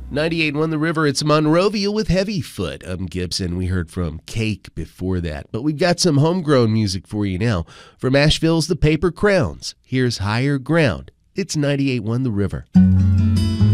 98.1 The River, it's Monrovia with Heavy Foot. I'm Gibson. We heard from Cake before that. But we've got some homegrown music for you now. From Asheville's The Paper Crowns, here's Higher Ground. It's 98.1 The River.